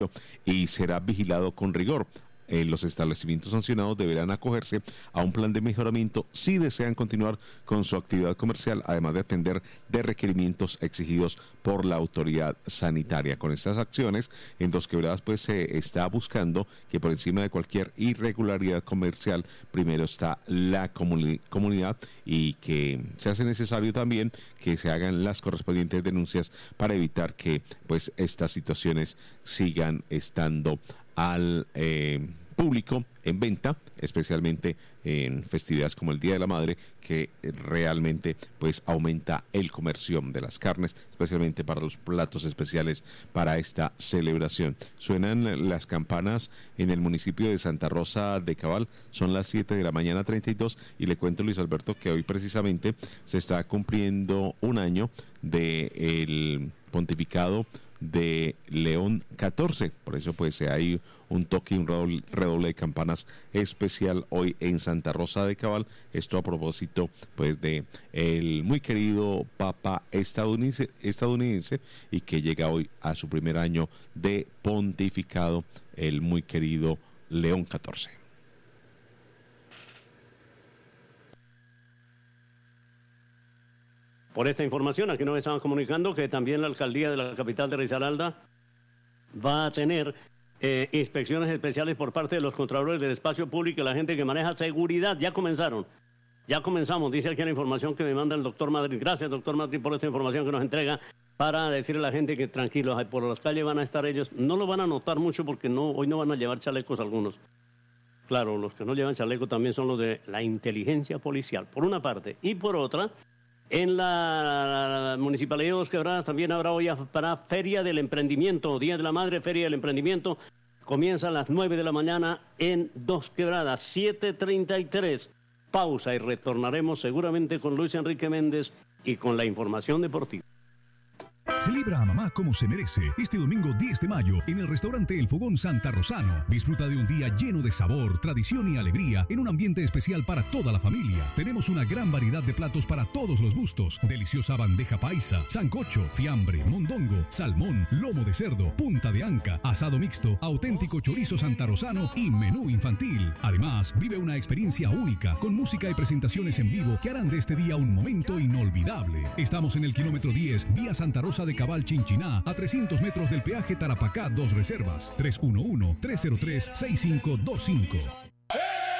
y será vigilado con rigor. Los establecimientos sancionados deberán acogerse a un plan de mejoramiento si desean continuar con su actividad comercial, además de atender de requerimientos exigidos por la autoridad sanitaria. Con estas acciones, en Dos Quebradas pues se está buscando que por encima de cualquier irregularidad comercial, primero está la comunidad, y que se hace necesario también que se hagan las correspondientes denuncias para evitar que pues estas situaciones sigan estando al público en venta, especialmente en festividades como el Día de la Madre, que realmente pues aumenta el comercio de las carnes, especialmente para los platos especiales para esta celebración. Suenan las campanas en el municipio de Santa Rosa de Cabal, son las 7 de la mañana 32, y le cuento, Luis Alberto, que hoy precisamente se está cumpliendo un año del pontificado de León XIV, por eso pues hay un toque y un redoble de campanas especial hoy en Santa Rosa de Cabal, esto a propósito pues de el muy querido Papa estadounidense y que llega hoy a su primer año de pontificado, el muy querido León XIV. Por esta información, aquí nos estaban comunicando que también la alcaldía de la capital de Risaralda va a tener inspecciones especiales por parte de los controladores del espacio público y la gente que maneja seguridad. Ya comenzamos, dice aquí la información que me manda el doctor Madrid. Gracias, doctor Madrid, por esta información que nos entrega para decirle a la gente que tranquilos, por las calles van a estar ellos. No lo van a notar mucho porque hoy no van a llevar chalecos algunos. Claro, los que no llevan chaleco también son los de la inteligencia policial, por una parte. Y por otra, en la Municipalidad de Dos Quebradas también habrá hoy para Feria del Emprendimiento, Día de la Madre, Feria del Emprendimiento. Comienza a las 9 de la mañana en Dos Quebradas, 7:33. Pausa y retornaremos seguramente con Luis Enrique Méndez y con la información deportiva. Celebra a mamá como se merece este domingo 10 de mayo en el restaurante El Fogón Santa Rosano. Disfruta de un día lleno de sabor, tradición y alegría en un ambiente especial para toda la familia. Tenemos una gran variedad de platos para todos los gustos. Deliciosa bandeja paisa, sancocho, fiambre, mondongo, salmón, lomo de cerdo, punta de anca, asado mixto, auténtico chorizo santarrosano y menú infantil. Además, vive una experiencia única con música y presentaciones en vivo que harán de este día un momento inolvidable. Estamos en el kilómetro 10, vía Santa Rosa de Cabal, Chinchiná, a 300 metros del peaje Tarapacá, 2 Reservas, 311-303-6525.